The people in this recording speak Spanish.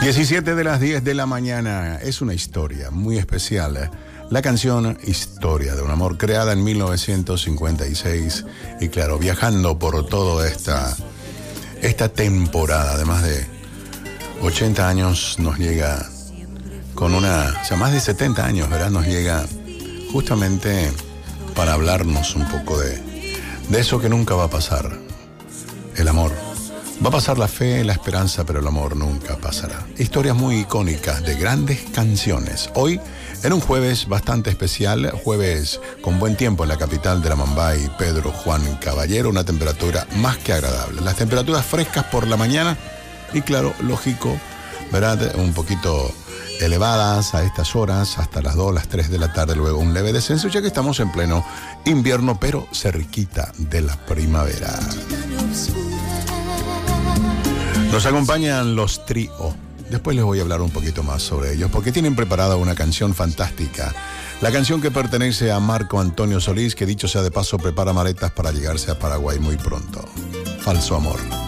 17 de las 10 de la mañana. Es una historia muy especial. La canción Historia de un amor, creada en 1956. Y claro, viajando por toda esta temporada de más de 80 años, nos llega con más de 70 años, ¿verdad? Nos llega justamente para hablarnos un poco de eso que nunca va a pasar. El amor. Va a pasar la fe, la esperanza, pero el amor nunca pasará. Historias muy icónicas de grandes canciones. Hoy, en un jueves bastante especial, jueves con buen tiempo en la capital de la Mambay, Pedro Juan Caballero, una temperatura más que agradable. Las temperaturas frescas por la mañana y claro, lógico, ¿verdad? Un poquito elevadas a estas horas, hasta las 2, las 3 de la tarde, luego un leve descenso, ya que estamos en pleno invierno, pero cerquita de la primavera. Nos acompañan los Trío. Después les voy a hablar un poquito más sobre ellos, porque tienen preparada una canción fantástica. La canción que pertenece a Marco Antonio Solís, que dicho sea de paso, prepara maletas para llegarse a Paraguay muy pronto. Falso amor.